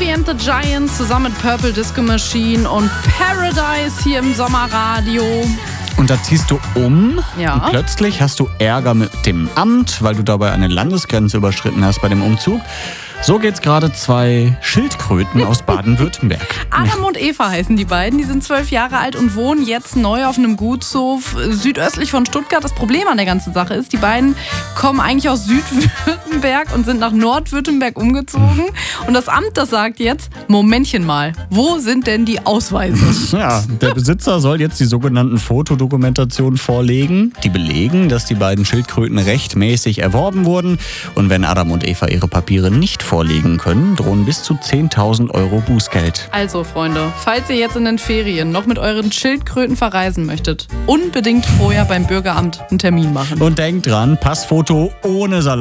Sophie and the Giants zusammen mit Purple Disco Machine und Paradise hier im Sommerradio. Und da ziehst du um Ja. und plötzlich hast du Ärger mit dem Amt, weil du dabei eine Landesgrenze überschritten hast bei dem Umzug. So geht's gerade 2 Schildkröten aus Baden-Württemberg. Adam und Eva heißen die beiden. Die sind 12 Jahre alt und wohnen jetzt neu auf einem Gutshof südöstlich von Stuttgart. Das Problem an der ganzen Sache ist, die beiden kommen eigentlich aus Südwürttemberg und sind nach Nordwürttemberg umgezogen. Und das Amt, das sagt jetzt, Momentchen mal, wo sind denn die Ausweise? Ja, der Besitzer soll jetzt die sogenannten Fotodokumentationen vorlegen, die belegen, dass die beiden Schildkröten rechtmäßig erworben wurden. Und wenn Adam und Eva ihre Papiere nicht vorlegen können, drohen bis zu 10.000 Euro Bußgeld. Also, Freunde, falls ihr jetzt in den Ferien noch mit euren Schildkröten verreisen möchtet, unbedingt vorher beim Bürgeramt einen Termin machen. Und denkt dran, Passfoto ohne Salat.